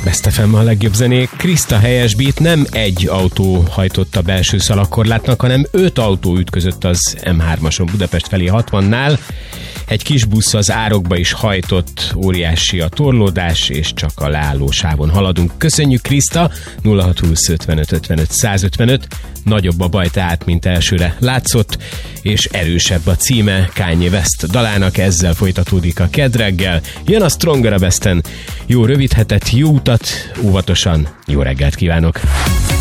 Best FM a legjobb zenék. Krista helyesbít, nem egy autó hajtott a belső szalagkorlátnak, hanem 5 autó ütközött az M3-ason Budapest felé 60-nál. Egy kis busz az árokba is hajtott, óriási a torlódás, és csak a leálló sávon haladunk. Köszönjük, Krista! 0620 55 55 155. Nagyobb a baj tehát, mint elsőre látszott, és erősebb a címe Kanye West dalának, ezzel folytatódik a Kedd reggel. Jön a Stronger a Besten. Jó rövid hetet, jó utat, óvatosan, jó reggelt kívánok!